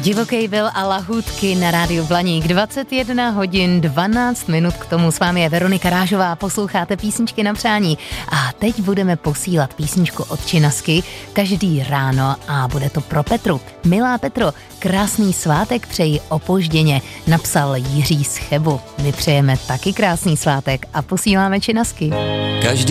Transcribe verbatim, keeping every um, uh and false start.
Divoký Will a Lahůdky na rádiu Blaník. dvacet jedna hodin dvanáct minut, k tomu s vámi je Veronika Rážová, posloucháte písničky na přání. A teď budeme posílat písničku od Činasky každý ráno a bude to pro Petru. Milá Petro, krásný svátek přeji opožděně, napsal Jiří z Chebu. My přejeme taky krásný svátek a posíláme Činasky. Každý